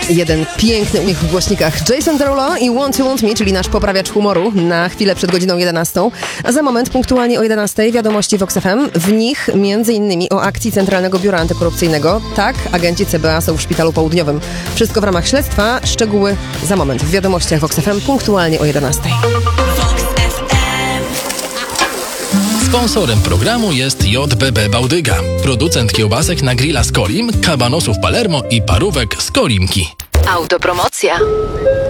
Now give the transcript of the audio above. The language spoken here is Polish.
Jeden piękny uśmiech w głośnikach. Jason Derulo i Want to Want Me, czyli nasz poprawiacz humoru na chwilę przed godziną 11. A za moment, punktualnie o 11, wiadomości Vox FM. W nich m.in. o akcji Centralnego Biura Antykorupcyjnego. Tak, agenci CBA są w Szpitalu Południowym. Wszystko w ramach śledztwa. Szczegóły za moment w wiadomościach Vox FM, punktualnie o 11. Sponsorem programu jest JBB Bałdyga, producent kiełbasek na grilla z Kolim, kabanosów Palermo i parówek z Kolimki. Autopromocja.